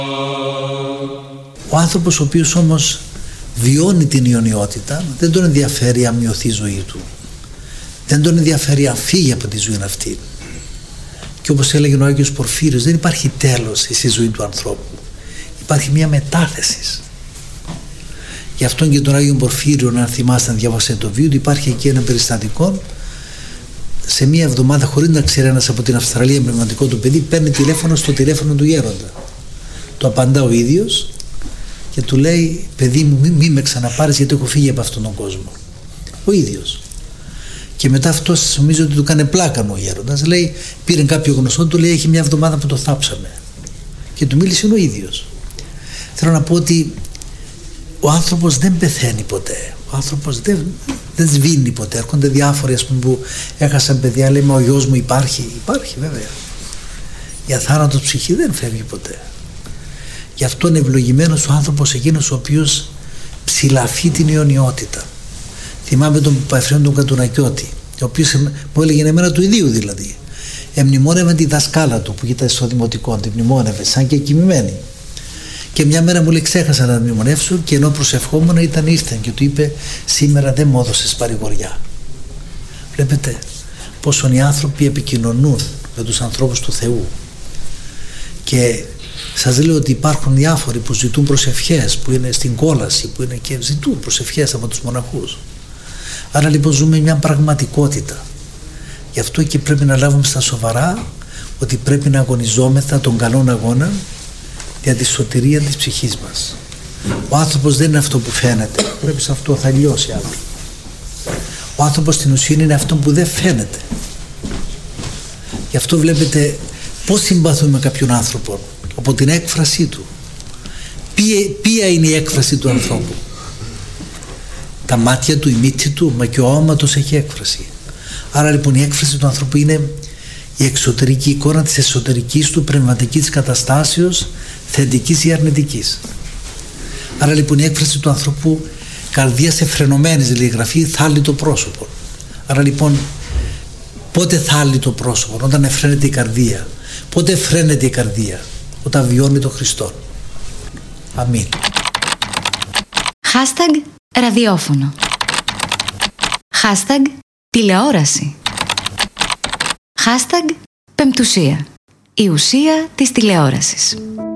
Ο άνθρωπος ο οποίος όμως βιώνει την ιονιότητα, δεν τον ενδιαφέρει αν μειωθεί η ζωή του, δεν τον ενδιαφέρει αν φύγει από τη ζωή αυτή. Και όπως έλεγε ο Άγιος Πορφύριος, δεν υπάρχει τέλος στη ζωή του ανθρώπου, υπάρχει μια μετάθεση. Γι' αυτόν και τον Άγιο Πορφύριο, να θυμάστε, να διαβάσετε το βίντεο, υπάρχει εκεί ένα περιστατικό. Σε μία εβδομάδα, χωρίς να ξέρει ένας από την Αυστραλία πνευματικό του παιδί, παίρνει τηλέφωνο στο τηλέφωνο του γέροντα. Το απαντά ο ίδιος και του λέει: παιδί μου, μη με ξαναπάρεις, γιατί έχω φύγει από αυτόν τον κόσμο. Ο ίδιος. Και μετά αυτός, νομίζω ότι του κάνει πλάκα ο γέροντας. Λέει: πήρε κάποιο γνωστό, του λέει: έχει μια εβδομάδα που το θάψαμε. Και του μίλησε ο ίδιος. Θέλω να πω ότι ο άνθρωπος δεν πεθαίνει ποτέ. Ο άνθρωπος δεν σβήνει ποτέ. Έρχονται διάφοροι, ας πούμε, που έχασαν παιδιά, λέει: μα ο γιος μου υπάρχει. Υπάρχει, βέβαια. Η αθάνατος ψυχή δεν φεύγει ποτέ. Γι' αυτό είναι ευλογημένος ο άνθρωπος εκείνος ο οποίος ψηλαφεί την αιωνιότητα. Θυμάμαι τον Παπαεφραίων τον Κατουρακιώτη, ο οποίος μου έλεγε εμένα του ιδίου δηλαδή. Εμνημόνευε τη δασκάλα του που ήταν στο δημοτικό, την μνημόνευε σαν και κοιμημένη. Και μια μέρα μου λέει: ξέχασα να μνημονεύσω, και ενώ προσευχόμουν ήρθε και του είπε: σήμερα δεν μου έδωσες παρηγοριά. Βλέπετε πόσον οι άνθρωποι επικοινωνούν με τους ανθρώπους του Θεού. Και σας λέω ότι υπάρχουν διάφοροι που ζητούν προσευχές, που είναι στην κόλαση, που είναι και ζητούν προσευχές από τους μοναχούς. Άρα λοιπόν ζούμε μια πραγματικότητα. Γι' αυτό και πρέπει να λάβουμε στα σοβαρά ότι πρέπει να αγωνιζόμεθα τον καλόν αγώνα για τη σωτηρία της ψυχής μας. Ο άνθρωπος δεν είναι αυτό που φαίνεται, πρέπει σε αυτό θα λιώσει αύριο. Ο άνθρωπος στην ουσία είναι αυτό που δεν φαίνεται. Γι' αυτό βλέπετε πώς συμπαθούμε κάποιον άνθρωπο, από την έκφρασή του. Ποια είναι η έκφραση του ανθρώπου? Τα μάτια του, η μύτη του, μα και ο όματος έχει έκφραση. Άρα λοιπόν η έκφραση του ανθρώπου είναι η εξωτερική εικόνα της εσωτερικής του πνευματικής καταστάσεως, θετικής ή αρνητικής. Άρα λοιπόν η έκφραση του ανθρώπου, καρδίας εφρενωμένης, λέει η Γραφή, θάλει το πρόσωπο. Άρα λοιπόν πότε θάλει το πρόσωπο? Όταν εφραίνεται η καρδία. Πότε εφραίνεται η καρδία? Όταν βιώνει τον Χριστό. Αμήν. Hashtag ραδιόφωνο. Hashtag τηλεόραση. Hashtag πεμπτουσία. Η ουσία της τηλεόρασης.